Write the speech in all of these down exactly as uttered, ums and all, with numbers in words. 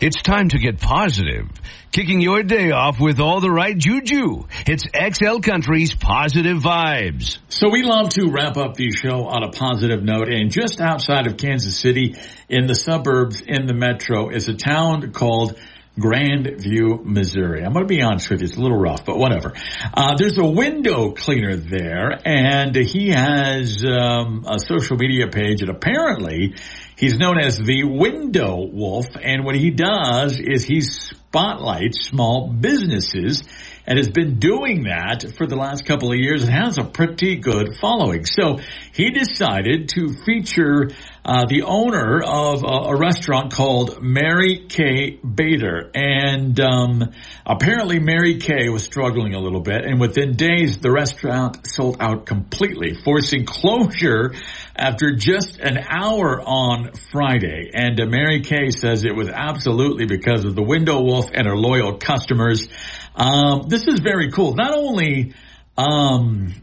It's time to get positive. Kicking your day off with all the right juju. It's X L Country's Positive Vibes. So we love to wrap up the show on a positive note. And just outside of Kansas City, in the suburbs, in the metro, is a town called Grandview, Missouri. I'm going to be honest with you, it's a little rough, but whatever. Uh, there's a window cleaner there, and he has um, a social media page, and apparently he's known as the Window Wolf, and what he does is he spotlights small businesses and has been doing that for the last couple of years and has a pretty good following. So he decided to feature uh, the owner of a, a restaurant called Mary Kay Bader. And um, apparently Mary Kay was struggling a little bit, and within days the restaurant sold out completely, forcing closure after just an hour on Friday. And uh, Mary Kay says it was absolutely because of the Window Wolf and her loyal customers. Um, this is very cool. Not only um,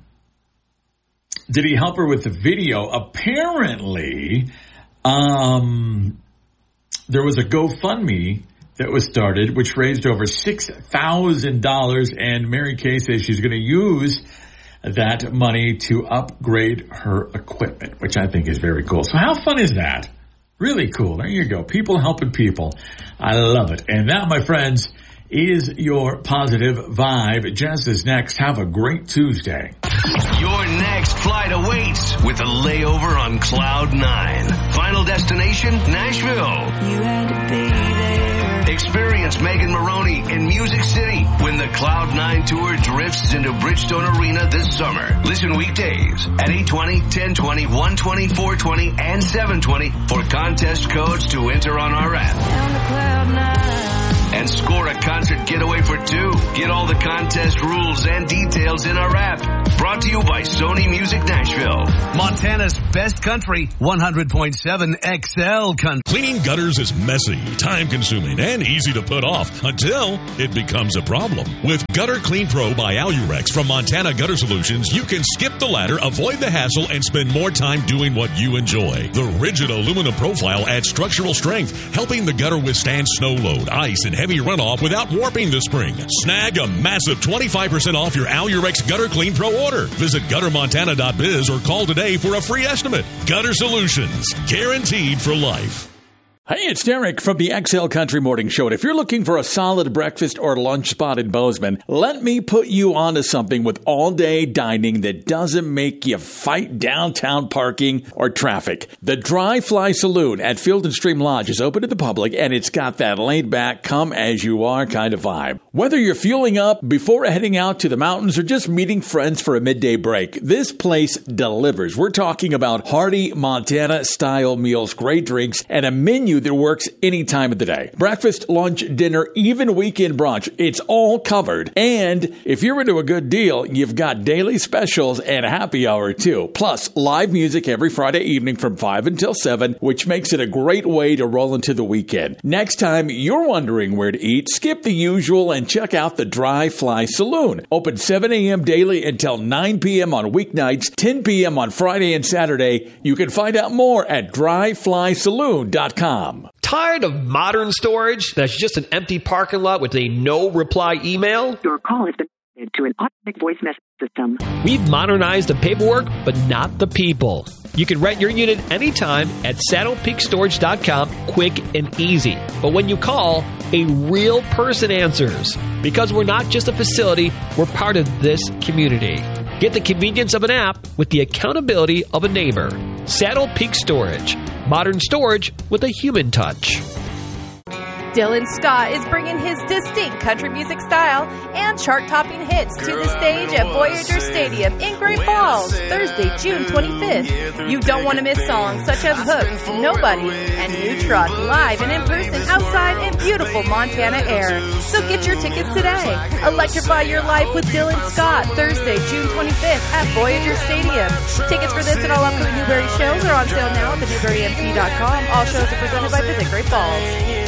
did he help her with the video, apparently um, there was a GoFundMe that was started, which raised over six thousand dollars, and Mary Kay says she's going to use that money to upgrade her equipment, which I think is very cool. So how fun is that? Really cool. There you go. People helping people. I love it. And that, my friends, is your positive vibe. Jess is next. Have a great Tuesday. Your next flight awaits with a layover on Cloud nine. Final destination, Nashville. You had to be there. Experience Megan Maroney in Music City when the Cloud nine Tour drifts into Bridgestone Arena this summer. Listen weekdays at eight twenty, ten twenty, one twenty, four twenty, and seven twenty for contest codes to enter on our app. Down the Cloud nine. And score a concert getaway for two. Get all the contest rules and details in our app. Brought to you by Sony Music Nashville. Montana's best country, one hundred point seven X L Country. Cleaning gutters is messy, time-consuming, and easy to put off until it becomes a problem. With Gutter Clean Pro by Alurex from Montana Gutter Solutions, you can skip the ladder, avoid the hassle, and spend more time doing what you enjoy. The rigid aluminum profile adds structural strength, helping the gutter withstand snow load, ice, and heavy runoff without warping the spring. Snag a massive twenty-five percent off your Alurex Gutter Clean Pro order. Visit gutter montana dot biz or call today for a free estimate. Gutter Solutions, guaranteed for life. Hey, it's Derek from the X L Country Morning Show. And if you're looking for a solid breakfast or lunch spot in Bozeman, let me put you onto something with all-day dining that doesn't make you fight downtown parking or traffic. The Dry Fly Saloon at Field and Stream Lodge is open to the public, and it's got that laid-back, come-as-you-are kind of vibe. Whether you're fueling up before heading out to the mountains or just meeting friends for a midday break, this place delivers. We're talking about hearty Montana-style meals, great drinks, and a menu that works any time of the day. Breakfast, lunch, dinner, even weekend brunch. It's all covered. And if you're into a good deal, you've got daily specials and happy hour too. Plus, live music every Friday evening from five until seven, which makes it a great way to roll into the weekend. Next time you're wondering where to eat, skip the usual and check out the Dry Fly Saloon. Open seven a.m. daily until nine p.m. on weeknights, ten p.m. on Friday and Saturday. You can find out more at dry fly saloon dot com. Tired of modern storage that's just an empty parking lot with a no-reply email? Your call has been forwarded to an automatic voice message system. We've modernized the paperwork, but not the people. You can rent your unit anytime at saddle peak storage dot com, quick and easy. But when you call, a real person answers. Because we're not just a facility, we're part of this community. Get the convenience of an app with the accountability of a neighbor. Saddle Peak Storage. Modern storage with a human touch. Dylan Scott is bringing his distinct country music style and chart-topping hits to the stage at Voyager Stadium in Great Falls, Thursday, June twenty-fifth. You don't want to miss songs such as Hooked, Nobody, and New Truck live and in person outside in beautiful Montana air. So get your tickets today. Electrify your life with Dylan Scott, Thursday, June twenty-fifth at Voyager Stadium. Tickets for this and all upcoming Newberry shows are on sale now at the newberry m c dot com. All shows are presented by Visit Great Falls.